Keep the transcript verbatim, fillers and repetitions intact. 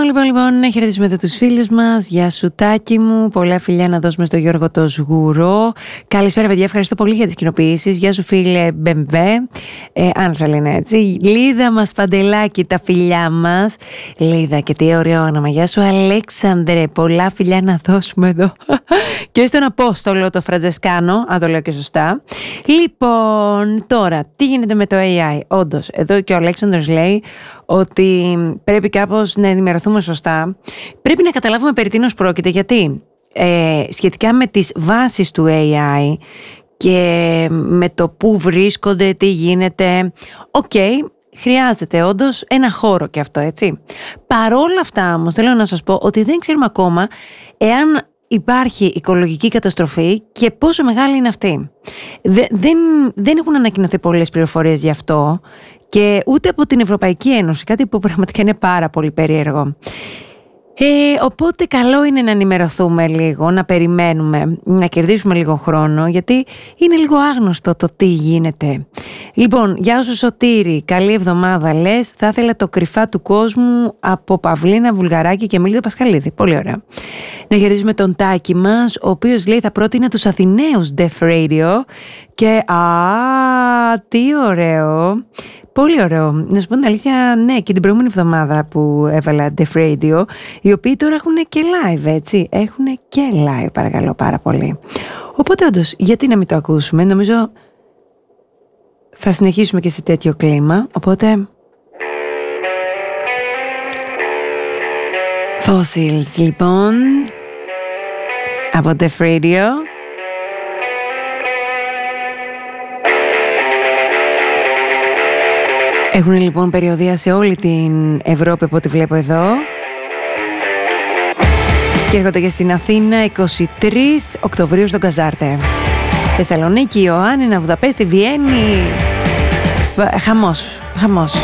λοιπόν, λοιπόν, να χαιρετήσουμε εδώ τους φίλους μας. Γεια σου Τάκη μου, πολλά φιλιά να δώσουμε στο Γιώργο το Σγουρό. Καλησπέρα παιδιά, ευχαριστώ πολύ για τις κοινοποιήσεις. Γεια σου φίλε Μπεμβέ, ε, αν θα λένε έτσι. Λίδα μας Παντελάκη, τα φιλιά μας. Λίδα, και τι ωραίο όνομα. Γεια σου Αλέξανδρε, πολλά φιλιά να δώσουμε εδώ. Και στον Απόστολο το Φραντζεσκάνο, αν το λέω και σωστά. Λοιπόν, τώρα, τι γίνεται με το έι άι? Όντως, εδώ και ο Αλέξανδρος λέει ότι πρέπει κάπως να ενημερωθούμε σωστά. Πρέπει να καταλάβουμε περί τίνος πρόκειται, γιατί ε, σχετικά με τις βάσεις του έι άι και με το πού βρίσκονται, τι γίνεται, οκ, okay, χρειάζεται όντως ένα χώρο και αυτό, έτσι. Παρόλα αυτά όμως θέλω να σας πω ότι δεν ξέρουμε ακόμα εάν υπάρχει οικολογική καταστροφή και πόσο μεγάλη είναι αυτή. Δε, δεν, δεν έχουν ανακοινωθεί πολλές πληροφορίες γι' αυτό και ούτε από την Ευρωπαϊκή Ένωση, κάτι που πραγματικά είναι πάρα πολύ περίεργο. Ε, οπότε καλό είναι να ενημερωθούμε λίγο, να περιμένουμε, να κερδίσουμε λίγο χρόνο, γιατί είναι λίγο άγνωστο το τι γίνεται. Λοιπόν, γεια σου Σωτήρη, καλή εβδομάδα λες. Θα ήθελα το κρυφά του κόσμου από Παυλίνα Βουλγαράκη και Μίλτο Πασχαλίδη. Πολύ ωραία. Να χαιρετήσουμε τον Τάκη μας, ο οποίος λέει θα πρότεινα τους Αθηναίους Def Radio και α, τι ωραίο. Πολύ ωραίο. Να σου πω την αλήθεια, ναι, και την προηγούμενη εβδομάδα που έβαλα Def Radio, οι οποίοι τώρα έχουν και live, έτσι. Έχουν και live, παρακαλώ πάρα πολύ. Οπότε όντως, γιατί να μην το ακούσουμε? Νομίζω θα συνεχίσουμε και σε τέτοιο κλίμα, οπότε... Fossils, λοιπόν, από Def Radio. Έχουν λοιπόν περιοδεία σε όλη την Ευρώπη από ό,τι βλέπω εδώ. Και έρχονται και στην Αθήνα εικοστή τρίτη Οκτωβρίου στον Καζάρτε. Θεσσαλονίκη, Ιωάννινα, Βουδαπέστη, Βιέννη. Χαμός, χαμός.